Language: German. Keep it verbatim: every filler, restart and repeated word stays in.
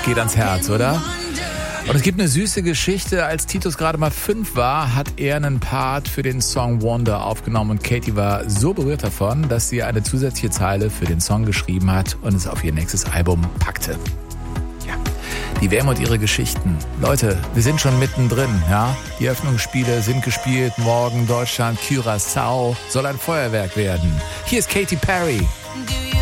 Geht ans Herz, oder? Und es gibt eine süße Geschichte. Als Titus gerade mal fünf war, hat er einen Part für den Song Wonder aufgenommen und Katie war so berührt davon, dass sie eine zusätzliche Zeile für den Song geschrieben hat und es auf ihr nächstes Album packte. Ja, die W M und ihre Geschichten. Leute, wir sind schon mittendrin, ja? Die Eröffnungsspiele sind gespielt. Morgen Deutschland, Curaçao soll ein Feuerwerk werden. Hier ist Katy Perry.